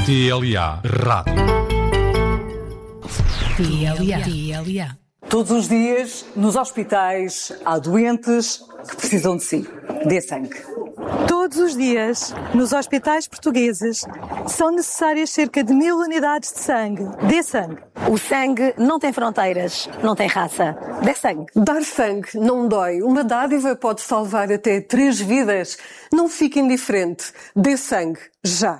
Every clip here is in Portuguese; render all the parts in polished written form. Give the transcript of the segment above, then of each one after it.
TLA Rádio. TLA. Todos os dias, nos hospitais, há doentes que precisam de si. Dê sangue. Todos os dias, nos hospitais portugueses, são necessárias cerca de 1000 unidades de sangue. Dê sangue. O sangue não tem fronteiras, não tem raça. Dê sangue. Dar sangue não dói. Uma dádiva pode salvar até 3 vidas. Não fique indiferente. Dê sangue, já.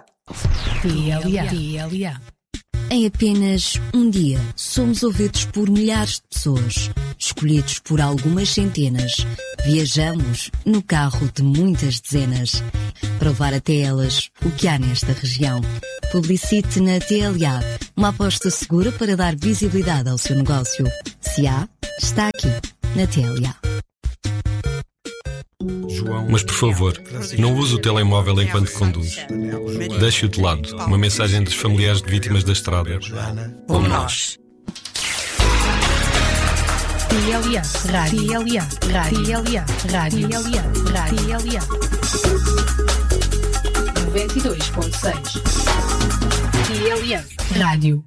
TLA. Em apenas um dia, somos ouvidos por milhares de pessoas, escolhidos por algumas centenas. Viajamos no carro de muitas dezenas, para levar até elas o que há nesta região. Publicite na TLA, uma aposta segura para dar visibilidade ao seu negócio. Se há, está aqui, na TLA. Mas, por favor, não use o telemóvel enquanto conduz. Deixe-o de lado. Uma mensagem dos familiares de vítimas da estrada. Como nós. TLA Rádio. 92.6. TLA Rádio.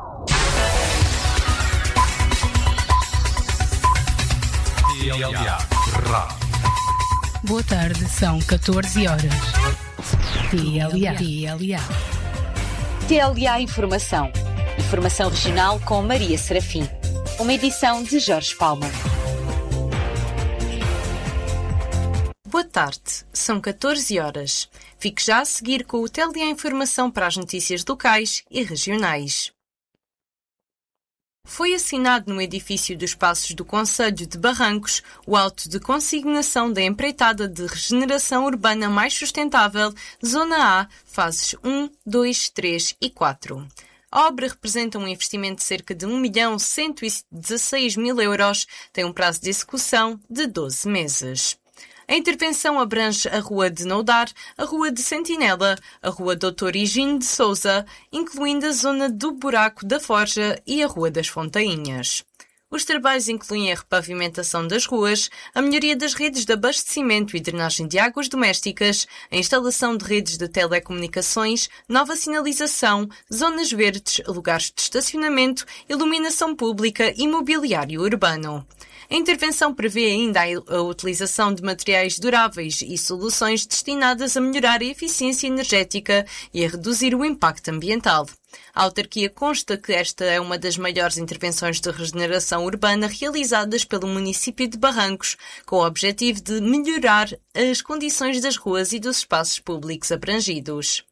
TLA Rádio. Boa tarde, são 14 horas. TLA. TLA Informação. Informação regional com Maria Serafim. Uma edição de Jorge Palma. Boa tarde, são 14 horas. Fique já a seguir com o TLA Informação para as notícias locais e regionais. Foi assinado no edifício dos Passos do Concelho de Barrancos o auto de consignação da empreitada de regeneração urbana mais sustentável, Zona A, fases 1, 2, 3 e 4. A obra representa um investimento de cerca de 1.116.000 euros, tem um prazo de execução de 12 meses. A intervenção abrange a Rua de Noudar, a Rua de Sentinela, a Rua Dr. Higino de Sousa, incluindo a zona do Buraco da Forja e a Rua das Fontainhas. Os trabalhos incluem a repavimentação das ruas, a melhoria das redes de abastecimento e drenagem de águas domésticas, a instalação de redes de telecomunicações, nova sinalização, zonas verdes, lugares de estacionamento, iluminação pública e mobiliário urbano. A intervenção prevê ainda a utilização de materiais duráveis e soluções destinadas a melhorar a eficiência energética e a reduzir o impacto ambiental. A autarquia consta que esta é uma das maiores intervenções de regeneração urbana realizadas pelo município de Barrancos, com o objetivo de melhorar as condições das ruas e dos espaços públicos abrangidos.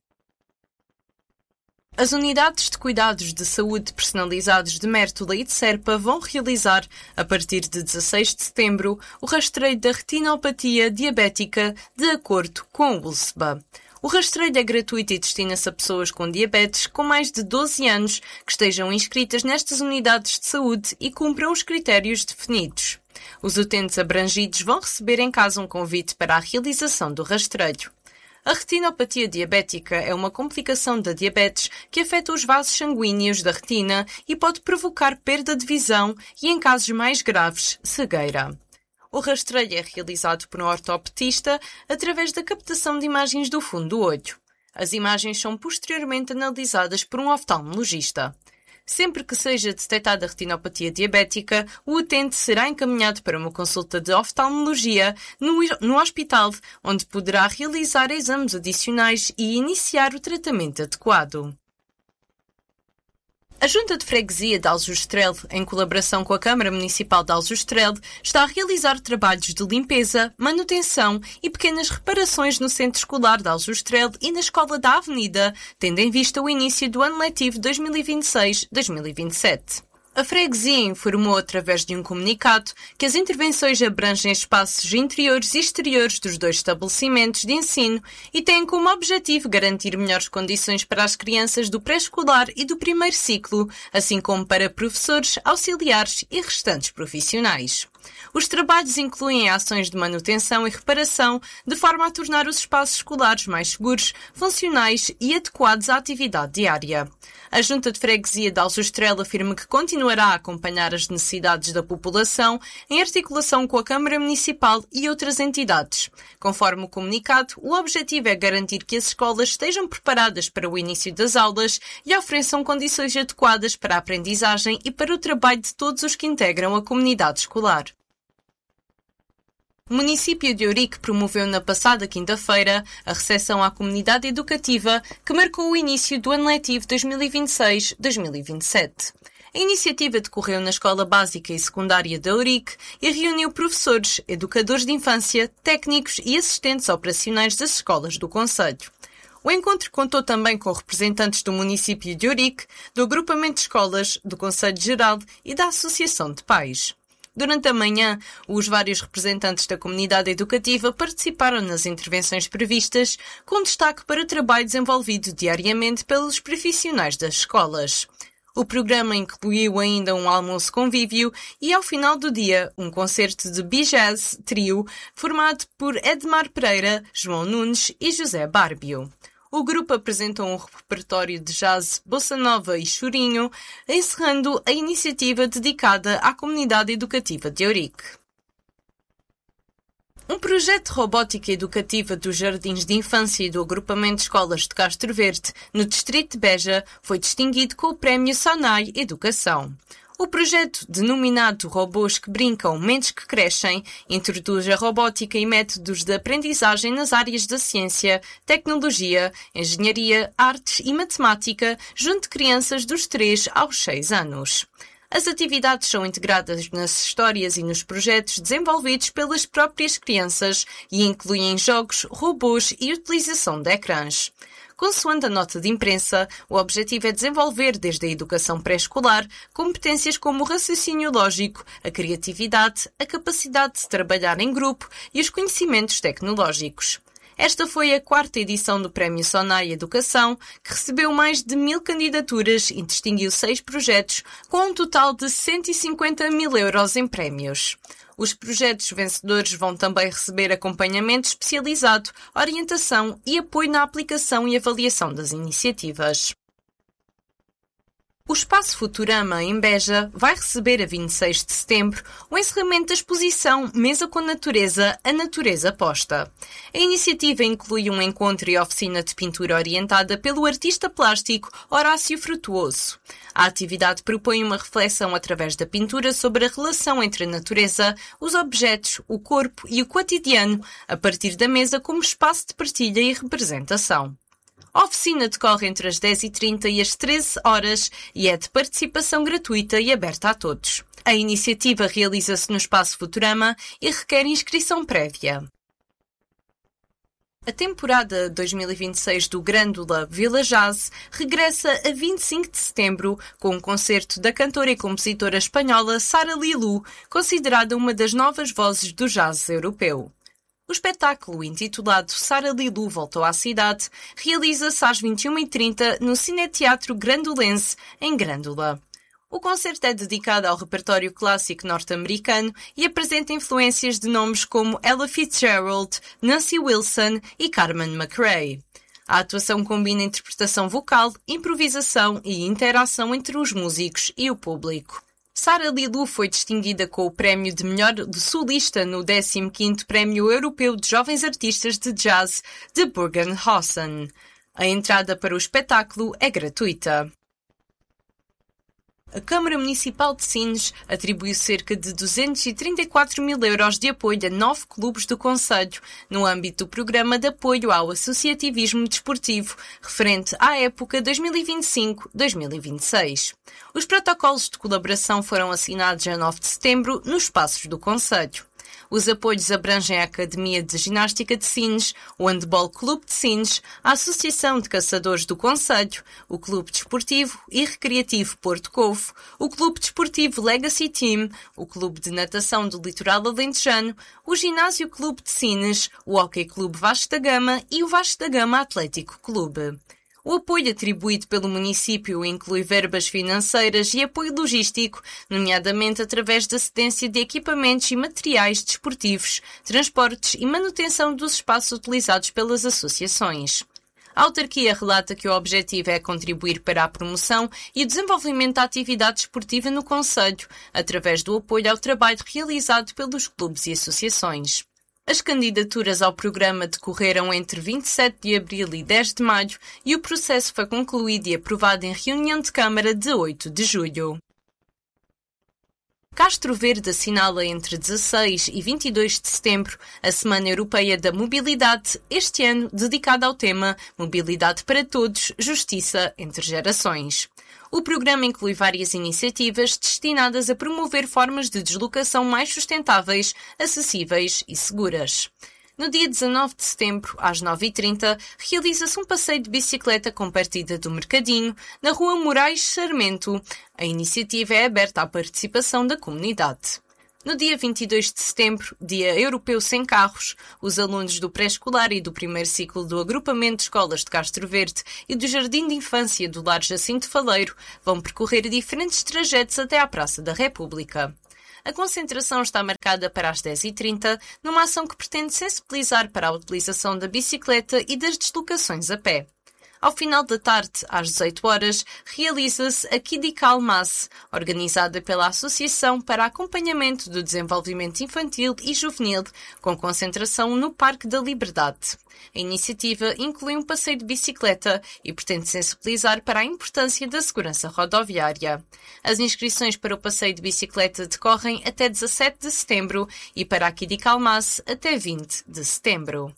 As unidades de cuidados de saúde personalizados de Mértola e de Serpa vão realizar, a partir de 16 de setembro, o rastreio da retinopatia diabética de acordo com o ULSBA. O rastreio é gratuito e destina-se a pessoas com diabetes com mais de 12 anos que estejam inscritas nestas unidades de saúde e cumpram os critérios definidos. Os utentes abrangidos vão receber em casa um convite para a realização do rastreio. A retinopatia diabética é uma complicação da diabetes que afeta os vasos sanguíneos da retina e pode provocar perda de visão e, em casos mais graves, cegueira. O rastreio é realizado por um ortopedista através da captação de imagens do fundo do olho. As imagens são posteriormente analisadas por um oftalmologista. Sempre que seja detectada a retinopatia diabética, o utente será encaminhado para uma consulta de oftalmologia no hospital, onde poderá realizar exames adicionais e iniciar o tratamento adequado. A Junta de Freguesia de Aljustrel, em colaboração com a Câmara Municipal de Aljustrel, está a realizar trabalhos de limpeza, manutenção e pequenas reparações no centro escolar de Aljustrel e na Escola da Avenida, tendo em vista o início do ano letivo 2026-2027. A freguesia informou através de um comunicado que as intervenções abrangem espaços interiores e exteriores dos 2 estabelecimentos de ensino e têm como objetivo garantir melhores condições para as crianças do pré-escolar e do primeiro ciclo, assim como para professores, auxiliares e restantes profissionais. Os trabalhos incluem ações de manutenção e reparação, de forma a tornar os espaços escolares mais seguros, funcionais e adequados à atividade diária. A Junta de Freguesia de Aljustrel afirma que continuará a acompanhar as necessidades da população em articulação com a Câmara Municipal e outras entidades. Conforme o comunicado, o objetivo é garantir que as escolas estejam preparadas para o início das aulas e ofereçam condições adequadas para a aprendizagem e para o trabalho de todos os que integram a comunidade escolar. O município de Ourique promoveu na passada quinta-feira a recepção à comunidade educativa que marcou o início do ano letivo 2026-2027. A iniciativa decorreu na Escola Básica e Secundária de Ourique e reuniu professores, educadores de infância, técnicos e assistentes operacionais das escolas do concelho. O encontro contou também com representantes do município de Ourique, do agrupamento de escolas, do Conselho Geral e da Associação de Pais. Durante a manhã, os vários representantes da comunidade educativa participaram nas intervenções previstas, com destaque para o trabalho desenvolvido diariamente pelos profissionais das escolas. O programa incluiu ainda um almoço convívio e, ao final do dia, um concerto de Bijazz Trio, formado por Edmar Pereira, João Nunes e José Bárbio. O grupo apresentou um repertório de jazz, bossa nova e chorinho, encerrando a iniciativa dedicada à comunidade educativa de Ourique. Um projeto de robótica educativa dos Jardins de Infância e do Agrupamento de Escolas de Castro Verde, no distrito de Beja, foi distinguido com o Prémio Sonai Educação. O projeto, denominado Robôs que Brincam, Mentes que Crescem, introduz a robótica e métodos de aprendizagem nas áreas da ciência, tecnologia, engenharia, artes e matemática, junto de crianças dos 3 aos 6 anos. As atividades são integradas nas histórias e nos projetos desenvolvidos pelas próprias crianças e incluem jogos, robôs e utilização de ecrãs. Consoante a nota de imprensa, o objetivo é desenvolver, desde a educação pré-escolar, competências como o raciocínio lógico, a criatividade, a capacidade de trabalhar em grupo e os conhecimentos tecnológicos. Esta foi a 4ª edição do Prémio Sonai Educação, que recebeu mais de 1000 candidaturas e distinguiu 6 projetos, com um total de 150.000 euros em prémios. Os projetos vencedores vão também receber acompanhamento especializado, orientação e apoio na aplicação e avaliação das iniciativas. O Espaço Futurama, em Beja, vai receber a 26 de setembro o encerramento da exposição Mesa com Natureza, a Natureza Posta. A iniciativa inclui um encontro e oficina de pintura orientada pelo artista plástico Horácio Frutuoso. A atividade propõe uma reflexão através da pintura sobre a relação entre a natureza, os objetos, o corpo e o cotidiano, a partir da mesa como espaço de partilha e representação. A oficina decorre entre as 10h30 e as 13 horas e é de participação gratuita e aberta a todos. A iniciativa realiza-se no Espaço Futurama e requer inscrição prévia. A temporada 2026 do Grândola Vila Jazz regressa a 25 de setembro com um concerto da cantora e compositora espanhola Sara Lilu, considerada uma das novas vozes do jazz europeu. O espetáculo, intitulado Sara Lilu Voltou à Cidade, realiza-se às 21h30 no Cineteatro Grandolense, em Grândola. O concerto é dedicado ao repertório clássico norte-americano e apresenta influências de nomes como Ella Fitzgerald, Nancy Wilson e Carmen McRae. A atuação combina interpretação vocal, improvisação e interação entre os músicos e o público. Sara Lilu foi distinguida com o prémio de melhor solista no 15º Prémio Europeu de Jovens Artistas de Jazz de Burgenhausen. A entrada para o espetáculo é gratuita. A Câmara Municipal de Sines atribuiu cerca de 234.000 euros de apoio a 9 clubes do concelho, no âmbito do Programa de Apoio ao Associativismo Desportivo, referente à época 2025-2026. Os protocolos de colaboração foram assinados a 9 de setembro nos espaços do concelho. Os apoios abrangem a Academia de Ginástica de Sines, o Handball Clube de Sines, a Associação de Caçadores do Concelho, o Clube Desportivo e Recreativo Porto Covo, o Clube Desportivo Legacy Team, o Clube de Natação do Litoral Alentejano, o Ginásio Clube de Sines, o Hóquei Clube Vasco da Gama e o Vasco da Gama Atlético Clube. O apoio atribuído pelo município inclui verbas financeiras e apoio logístico, nomeadamente através da cedência de equipamentos e materiais desportivos, transportes e manutenção dos espaços utilizados pelas associações. A autarquia relata que o objetivo é contribuir para a promoção e o desenvolvimento da atividade desportiva no concelho, através do apoio ao trabalho realizado pelos clubes e associações. As candidaturas ao programa decorreram entre 27 de abril e 10 de maio e o processo foi concluído e aprovado em reunião de Câmara de 8 de julho. Castro Verde assinala entre 16 e 22 de setembro a Semana Europeia da Mobilidade, este ano dedicada ao tema Mobilidade para Todos, Justiça entre Gerações. O programa inclui várias iniciativas destinadas a promover formas de deslocação mais sustentáveis, acessíveis e seguras. No dia 19 de setembro, às 9h30, realiza-se um passeio de bicicleta com partida do Mercadinho, na Rua Moraes Sarmento. A iniciativa é aberta à participação da comunidade. No dia 22 de setembro, Dia Europeu Sem Carros, os alunos do pré-escolar e do primeiro ciclo do Agrupamento de Escolas de Castro Verde e do Jardim de Infância do Lar Jacinto Faleiro vão percorrer diferentes trajetos até à Praça da República. A concentração está marcada para as 10h30, numa ação que pretende sensibilizar para a utilização da bicicleta e das deslocações a pé. Ao final da tarde, às 18 horas, realiza-se a Kidical Mass, organizada pela Associação para Acompanhamento do Desenvolvimento Infantil e Juvenil, com concentração no Parque da Liberdade. A iniciativa inclui um passeio de bicicleta e pretende sensibilizar para a importância da segurança rodoviária. As inscrições para o passeio de bicicleta decorrem até 17 de setembro e para a Kidical Mass até 20 de setembro.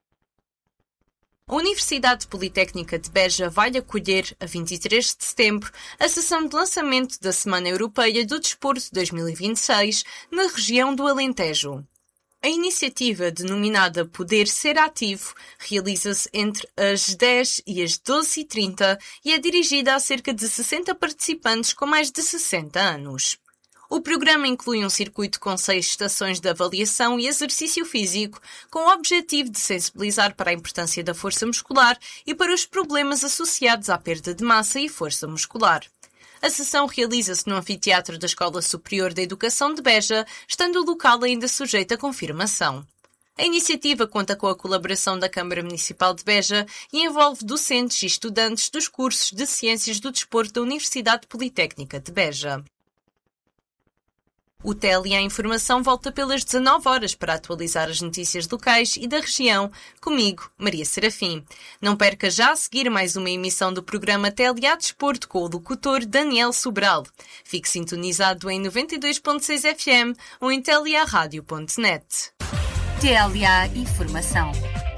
A Universidade Politécnica de Beja vai acolher, a 23 de setembro, a sessão de lançamento da Semana Europeia do Desporto 2026 na região do Alentejo. A iniciativa, denominada Poder Ser Ativo, realiza-se entre as 10 e as 12h30 e é dirigida a cerca de 60 participantes com mais de 60 anos. O programa inclui um circuito com 6 estações de avaliação e exercício físico, com o objetivo de sensibilizar para a importância da força muscular e para os problemas associados à perda de massa e força muscular. A sessão realiza-se no anfiteatro da Escola Superior de Educação de Beja, estando o local ainda sujeito a confirmação. A iniciativa conta com a colaboração da Câmara Municipal de Beja e envolve docentes e estudantes dos cursos de Ciências do Desporto da Universidade Politécnica de Beja. O TLA Informação volta pelas 19 horas para atualizar as notícias locais e da região. Comigo, Maria Serafim. Não perca já a seguir mais uma emissão do programa TLA Desporto com o locutor Daniel Sobral. Fique sintonizado em 92.6 FM ou em tlearadio.net. TLA Informação.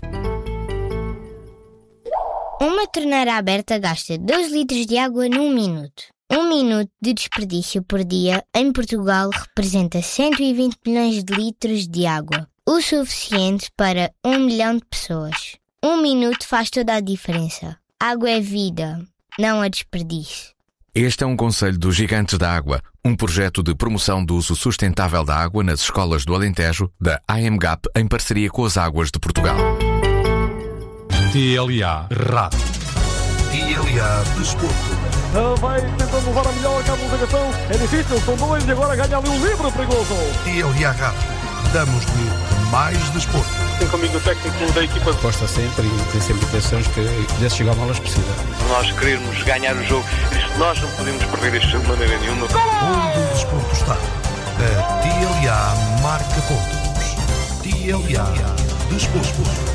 Uma torneira aberta gasta 2 litros de água num minuto. 1 minuto de desperdício por dia em Portugal representa 120 milhões de litros de água, o suficiente para 1 milhão de pessoas. 1 minuto faz toda a diferença. Água é vida, não a desperdício. Este é um conselho dos Gigantes da Água, um projeto de promoção do uso sustentável da água nas escolas do Alentejo, da AMGAP, em parceria com as Águas de Portugal. TLA Rádio. TLA Desporto. Vai tentando levar a melhor cá da ligação. É difícil, são 2 e agora ganha ali um livre perigoso. TLA Rádio. Damos-lhe mais desporto. Tem comigo o técnico da equipa. Gosta sempre e tem sempre intenções que pudesse chegar mal aos precisa. Nós queremos ganhar o jogo. Nós não podemos perder isto de maneira nenhuma. Onde o desporto está, a TLA marca pontos. TLA Desporto.